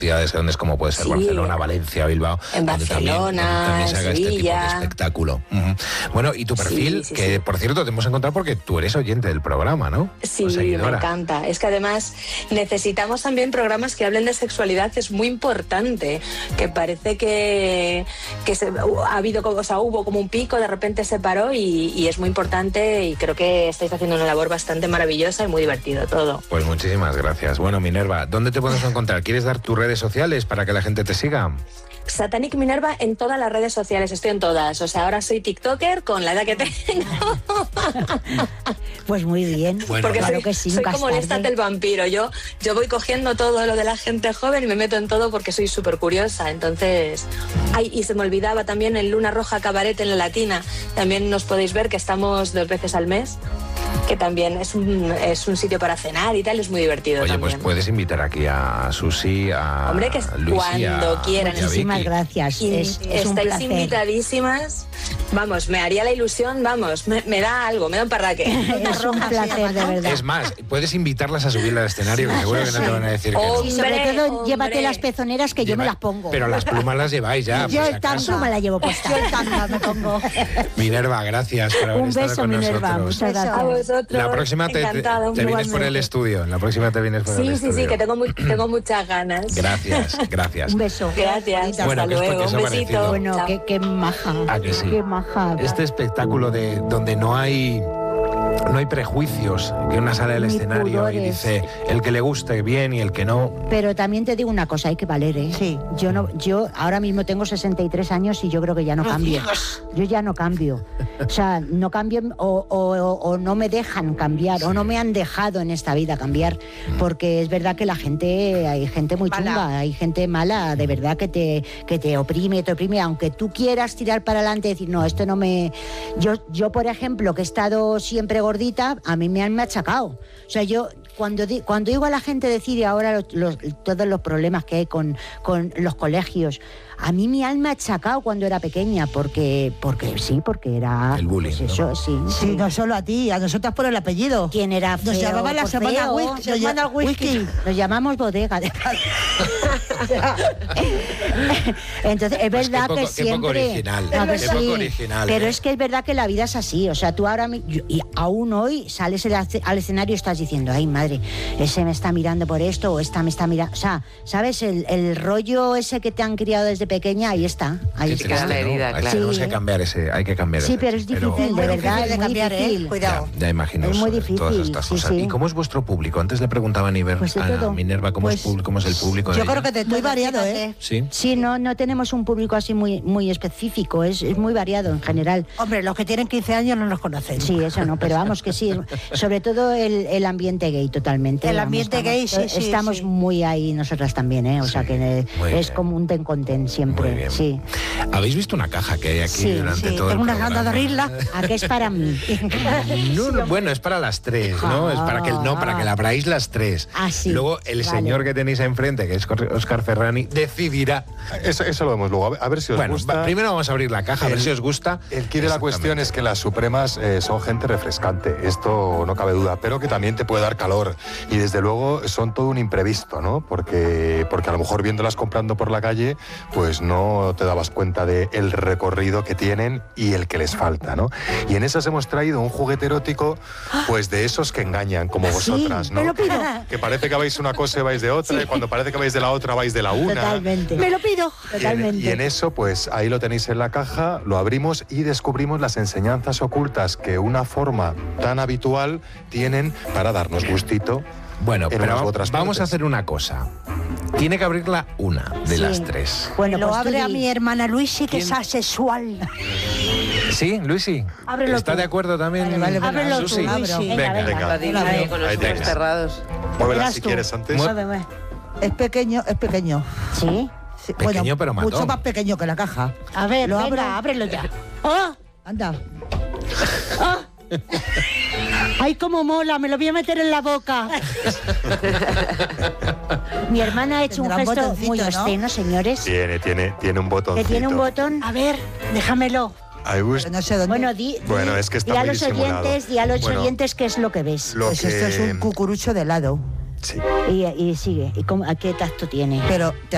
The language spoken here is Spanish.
ciudades grandes como puede ser Barcelona, Valencia, Bilbao, en donde Barcelona, también se haga Sevilla. este tipo de espectáculo. Bueno, y tu perfil, que por cierto te hemos encontrado porque tú eres oyente del programa, ¿no? Sí, me encanta. Es que además necesitamos también programas que hablen de sexualidad, es muy importante, que parece que ha habido, o sea, hubo como un pico, de repente se paró y es muy importante, y creo que estáis haciendo una labor bastante maravillosa y muy divertido todo. Pues muchísimas gracias. Bueno, Minerva, ¿dónde te podemos encontrar? ¿Quieres dar tus redes sociales para que la gente te siga? Satanic Minerva en todas las redes sociales, estoy en todas. O sea, ahora soy TikToker con la edad que tengo. Pues muy bien. Bueno, porque claro que sí, soy como Lestat el vampiro. Yo voy cogiendo todo lo de la gente joven y me meto en todo porque soy súper curiosa. Entonces, y se me olvidaba también el Luna Roja Cabaret en la Latina. También nos podéis ver que estamos 2 veces al mes, que también es un sitio para cenar y tal, es muy divertido. Oye, también. Pues puedes invitar aquí a Susi, a Hombre, que Luis, cuando quieran. Muchísimas gracias. Es un estáis placer. invitadísimas. Vamos, me haría la ilusión, vamos, me da algo, me da un parraque. Es un placer, de verdad. Es más, puedes invitarlas a subirla al escenario, que seguro que no te van a decir que no. Y sobre todo, llévate las pezoneras que yo me las pongo. Pero las plumas las lleváis ya. Yo el tanga me la llevo puesta. Yo el tanga me pongo. Minerva, gracias por haber estado con Minerva, nosotros. muchas gracias. A vosotros. La próxima te vienes por el estudio. La próxima te vienes por el estudio. Sí, que tengo muchas ganas. Gracias. Un beso. Gracias. Bueno, hasta luego. Un besito. Bueno, qué maja. ¿A que sí? Qué maja. Este espectáculo donde no hay prejuicios, que una sale al escenario pudores. Y dice el que le guste bien y el que no. Pero también te digo una cosa, hay que valer, ¿eh? Sí. Yo ahora mismo tengo 63 años y yo creo que ya no cambio. Yo ya no cambio. O sea, no cambio o no me dejan cambiar, o no me han dejado en esta vida cambiar, porque es verdad que hay gente muy chunga, hay gente mala, de verdad, que te oprime, aunque tú quieras tirar para adelante y decir, no, esto no me... Yo, por ejemplo, que he estado siempre gordita, a mí me han machacado. O sea, yo cuando digo a la gente decir ahora todos los problemas que hay con los colegios, a mí me han machacado cuando era pequeña, porque era... El bullying, pues eso, ¿no? Sí, no solo a ti, a nosotras por el apellido. ¿Quién era feo? Nos llamaban la semana whisky. Nos llamamos bodega. Entonces, es verdad que siempre... Qué poco original. Poco original. Pero es que es verdad que la vida es así. O sea, tú ahora... Y aún hoy sales al escenario y estás diciendo, ay, madre, ese me está mirando por esto o esta me está mirando... O sea, ¿sabes? El rollo ese que te han criado desde pequeña, ahí está. Ahí Qué está. triste, ¿no? herida, claro. Tenemos que cambiar hay que cambiar Sí, ese. pero es difícil, de verdad, es muy difícil. Cuidado. Ya imagino Es muy difícil, todas estas sí, cosas. sí. ¿Y cómo es vuestro público? Antes le preguntaba a Minerva cómo es el público de Yo ella. creo que muy variado, ¿eh? Sí. Sí, no tenemos un público así muy específico, es muy variado en general. Hombre, los que tienen 15 años no nos conocen. Sí, eso no, pero vamos que sí, sobre todo el ambiente gay totalmente. El ambiente gay, sí. Estamos muy ahí nosotras también, ¿eh? O sea que es como un ten siempre. Muy bien. Sí. ¿Habéis visto una caja que hay aquí durante todo el Tengo unas programa? ganas de abrirla. ¿A qué es para mí? No, bueno, es para las 3, ¿no? Es para que la abráis las 3. Ah, sí. Luego el señor que tenéis enfrente, que es Óscar Ferrani, decidirá. Eso lo vemos luego. A ver si os gusta. Primero vamos a abrir la caja, a ver si os gusta. El quid de la cuestión es que las Supremas son gente refrescante, esto no cabe duda, pero que también te puede dar calor. Y desde luego son todo un imprevisto, ¿no? Porque a lo mejor viéndolas comprando por la calle, pues no te dabas cuenta del recorrido que tienen y el que les falta, ¿no? Y en esas hemos traído un juguete erótico, pues de esos que engañan, como vosotras, ¿no? Me lo pido. Que parece que vais una cosa y vais de otra, y cuando parece que vais de la otra vais de la una. Totalmente. Me lo pido. Totalmente. Y en eso, pues ahí lo tenéis en la caja, lo abrimos y descubrimos las enseñanzas ocultas que una forma tan habitual tienen para darnos gustito. Bueno, en pero unas u otras vamos a partes. hacer una cosa. Tiene que abrirla una de las 3. Bueno, Lo pues tú abre a di. mi hermana Luisi, que ¿Quién? es asexual. ¿Sí, Luisi? Ábrelo ¿Está tú. de acuerdo también? Vale, ábrelo tú, Susi? Luisi. Venga. La dime con los Ahí ojos tengas. cerrados. Muévela Verás si tú. quieres antes. Muéveme. Es pequeño. Sí. Sí, Pequeño, pero matón. mucho más pequeño que la caja. A ver, Lo venga, abro. ábrelo ya. ¡Oh! Anda. ¡Ay, cómo mola! Me lo voy a meter en la boca. Mi hermana ha hecho un Tendrá un gesto botoncito, muy ¿no? obsceno, señores. Tiene un Que botoncito. tiene un botón. A ver, déjamelo. Ahí gusta. No sé dónde. Bueno, Bueno, es que está di a muy los disimulado. oyentes, oyentes qué es lo que ves. Lo Pues esto es un cucurucho de helado. Sí. Y sigue. ¿Y cómo, a qué tacto tiene? Pero